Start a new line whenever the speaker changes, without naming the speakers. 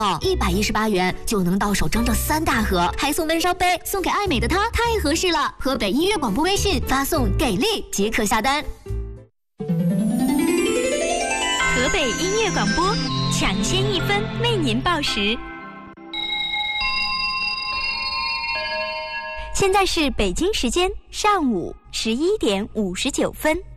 118元就能到手整整3大盒，还送温烧杯，送给爱美的她太合适了。河北音乐广播微信发送“给力”即可下单。
河北音乐广播抢先1分为您报时。现在是北京时间上午11点59分。